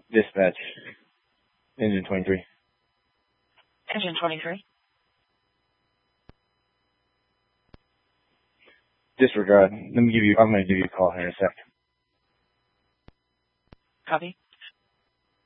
Dispatch. Engine 23. Engine 23. Disregard. I'm going to give you a call here in a sec. Copy.